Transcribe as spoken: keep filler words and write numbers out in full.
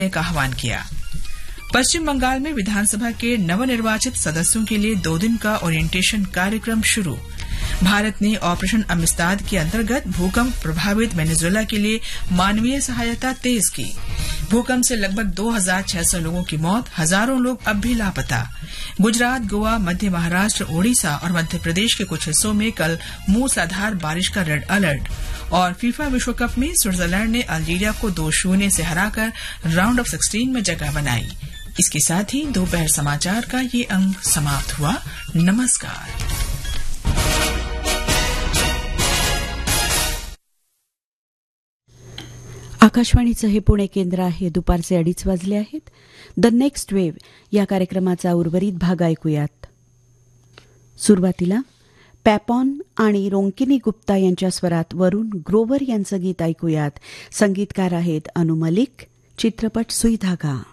का आह्वान किया। पश्चिम बंगाल में विधानसभा के नवनिर्वाचित सदस्यों के लिए दो दिन का ओरिएंटेशन कार्यक्रम शुरू। भारत ने ऑपरेशन अमिस्ताद के अंतर्गत भूकंप प्रभावित वेनेजुएला के लिए मानवीय सहायता तेज की। भूकंप से लगभग दो हजार छह सौ लोगों की मौत, हजारों लोग अब भी लापता। गुजरात, गोवा, मध्य महाराष्ट्र, ओडिशा और मध्य प्रदेश के कुछ हिस्सों में कल मूसलाधार बारिश का रेड अलर्ट। और फीफा विश्व कप में स्विट्जरलैंड ने अल्जीरिया को दो शून्य से हराकर राउंड ऑफ सिक्सटीन में जगह बनाई। इसके साथ ही दोपहर समाचार का ये अंक समाप्त हुआ। नमस्कार। आकाशवाणीचं हे पुणे केंद्र आहे. दुपारचे अडीच वाजले आहेत. द नेक्स्ट वेव्ह या कार्यक्रमाचा उर्वरित भाग ऐकूयात. सुरुवातीला पॅपॉन आणि रोंकिनी गुप्ता यांच्या स्वरात वरुण ग्रोवर यांचं गीत ऐकूयात. संगीतकार आहेत अनु मलिक. चित्रपट सुई धागा.